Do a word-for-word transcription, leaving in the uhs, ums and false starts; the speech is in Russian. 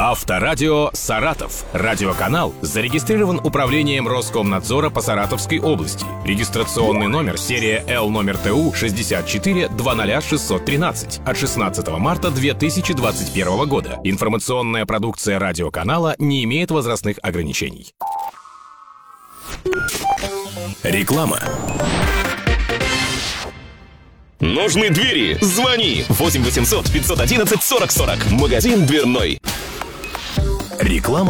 Авторадио «Саратов». Радиоканал зарегистрирован Управлением Роскомнадзора по Саратовской области. Регистрационный номер серия Л номер ТУ шестьдесят четыре двадцать шестьсот тринадцать от шестнадцатого марта две тысячи двадцать первого года. Информационная продукция радиоканала не имеет возрастных ограничений. Реклама. Нужны двери? Звони! восемь восемьсот пятьсот одиннадцать сорок сорок. Магазин дверной. Реклама